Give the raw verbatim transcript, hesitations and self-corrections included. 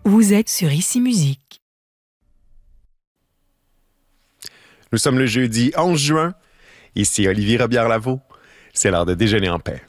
Vous êtes sur Ici Musique. Nous sommes le jeudi onze juin. Ici Olivier Robillard-Lavaux. C'est l'heure de déjeuner en paix.